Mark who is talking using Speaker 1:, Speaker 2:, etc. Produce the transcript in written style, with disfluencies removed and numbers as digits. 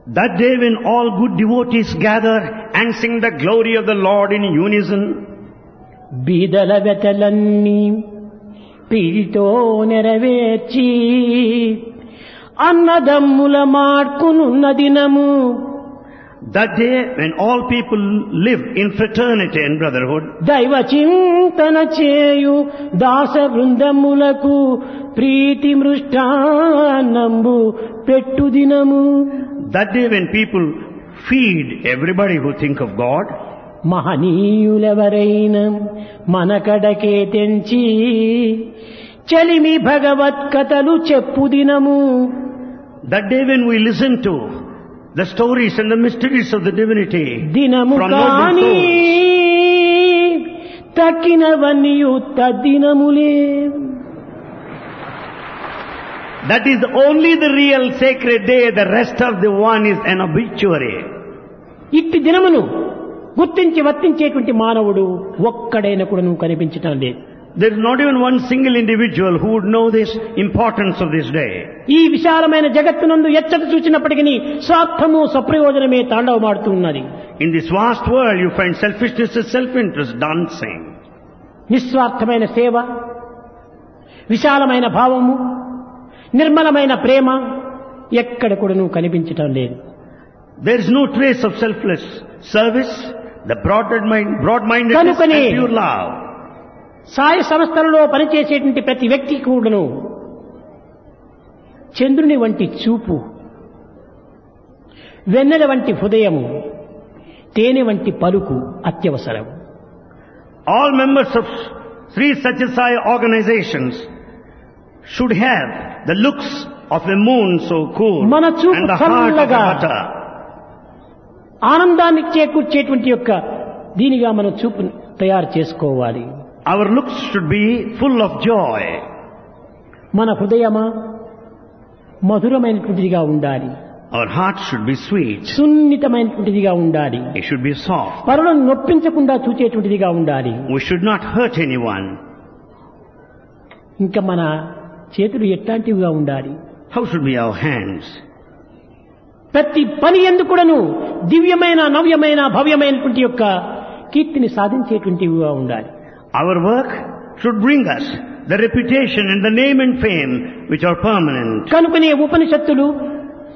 Speaker 1: That day when all good devotees gather and sing the glory of the Lord in unison,
Speaker 2: బీదల వెతలన్నీ పీడితో నెరవేర్చి అన్నదమ్ముల మార్కునున్న దినము.
Speaker 1: that day when all people live in fraternity and brotherhood,
Speaker 2: దైవ చింతన చేయు దాస బృందములకు ప్రీతి మృష్టాన్నంబు పెట్టు దినము.
Speaker 1: that day when people feed everybody who think of God,
Speaker 2: మహనీయులెవరైనా మనకడకే తెంచి చలిమి భగవత్ కథలు చెప్పు దినము.
Speaker 1: that day when we listen to the stories and the mysteries of the divinity
Speaker 2: దినము
Speaker 1: from noble
Speaker 2: కాని
Speaker 1: souls,
Speaker 2: తక్కినవన్నీయు తద్దినములే.
Speaker 1: that is only the real sacred day, the rest of the one is an obituary.
Speaker 2: ఇట్టి దినమును గుర్తించి వర్తించేటువంటి మానవుడు ఒక్కడైనా కూడా నువ్వు కనిపించటం లేదు.
Speaker 1: There is not even one single individual who would know this importance of this day.
Speaker 2: ఈ విశాలమైన జగత్తునందు ఎచ్చట చూచినప్పటికీ స్వార్థము సప్రయోజనమే తాండవమాడుతూ ఉన్నది.
Speaker 1: In this vast world you find selfishness and self-interest dancing.
Speaker 2: నిస్వార్థమైన సేవ, విశాలమైన భావము, నిర్మలమైన ప్రేమ ఎక్కడ కూడా నువ్వు కనిపించటం లేదు.
Speaker 1: There is no trace of selfless service, the broad-mindedness and
Speaker 2: కనుకనే
Speaker 1: pure love.
Speaker 2: సాయ సంస్థలలో పనిచేసేటువంటి ప్రతి వ్యక్తి కూడాను చంద్రుని వంటి చూపు, వెన్నెల వంటి హృదయము, తేనె వంటి పలుకు అత్యవసరం.
Speaker 1: All members of Sri Satya Sai organizations should have the looks of a moon so cool
Speaker 2: మన చూపు
Speaker 1: and the heart of a
Speaker 2: చల్లగా
Speaker 1: butter.
Speaker 2: ఆనందాన్ని చేకూర్చేటువంటి యొక్క దీనిగా మన చూపు తయారు చేసుకోవాలి.
Speaker 1: Our looks should be full of joy.
Speaker 2: మన హృదయమా మధురమైనటువంటిదిగా ఉండాలి.
Speaker 1: Our heart should be sweet.
Speaker 2: సున్నితమైనటువంటిదిగా ఉండాలి.
Speaker 1: It should be soft.
Speaker 2: పరులను నొప్పించకుండా చూచేటువంటిదిగా ఉండాలి.
Speaker 1: We should not hurt anyone.
Speaker 2: ఇంకా మన చేతులు ఎట్లాంటివిగా ఉండాలి?
Speaker 1: How should be our hands?
Speaker 2: ప్రతి పని ఎందుకుడను దివ్యమైన నవ్యమైన భవ్యమైనటువంటి యొక్క కీర్తిని సాధించేటువంటివిగా ఉండాలి.
Speaker 1: Our work should bring us the reputation and the name and fame which are permanent.
Speaker 2: కనుకనే ఉపనిషత్తులు